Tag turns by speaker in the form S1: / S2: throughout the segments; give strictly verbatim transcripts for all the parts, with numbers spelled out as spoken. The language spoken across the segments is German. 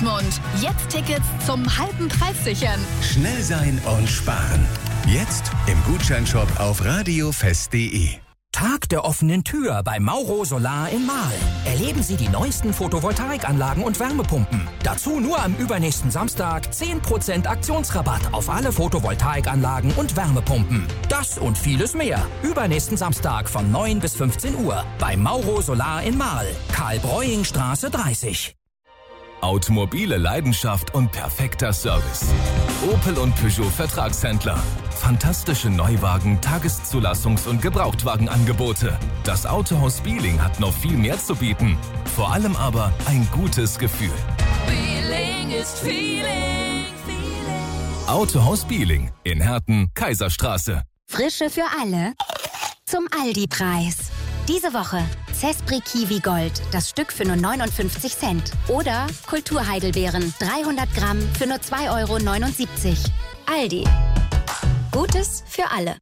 S1: Dortmund. Jetzt Tickets zum halben Preis sichern.
S2: Schnell sein und sparen. Jetzt im Gutscheinshop auf radiofest punkt de.
S3: Tag der offenen Tür bei Mauro Solar in Marl. Erleben Sie die neuesten Photovoltaikanlagen und Wärmepumpen. Dazu nur am übernächsten Samstag zehn Prozent Aktionsrabatt auf alle Photovoltaikanlagen und Wärmepumpen. Das und vieles mehr. Übernächsten Samstag von neun bis fünfzehn Uhr bei Mauro Solar in Marl. Karl-Breuing-Straße dreißig.
S4: Automobile Leidenschaft und perfekter Service. Opel und Peugeot Vertragshändler. Fantastische Neuwagen, Tageszulassungs- und Gebrauchtwagenangebote. Das Autohaus Bieling hat noch viel mehr zu bieten. Vor allem aber ein gutes Gefühl.
S5: Bieling ist Feeling, Feeling.
S4: Autohaus Bieling in Herten, Kaiserstraße.
S6: Frische für alle zum Aldi-Preis. Diese Woche Zespri Kiwi Gold, das Stück für nur neunundfünfzig Cent. Oder Kulturheidelbeeren, dreihundert Gramm für nur zwei Euro neunundsiebzig. Aldi. Gutes für alle.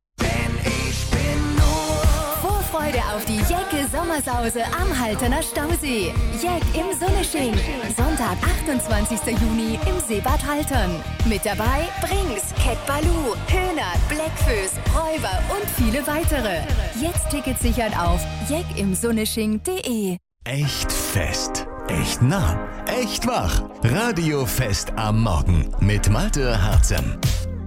S1: Vorfreude auf die Jecke Sommersause am Haltener Stausee. Jeck im Sonnesching. Sonntag, achtundzwanzigster Juni im Seebad Haltern. Mit dabei Brings, Cat Baloo, Höhner, Blackfüß, Räuber und viele weitere. Jetzt Tickets sichern auf jeck im sonnesching punkt de.
S2: Echt fest. Echt nah. Echt wach. Radiofest am Morgen mit Malte Harzem.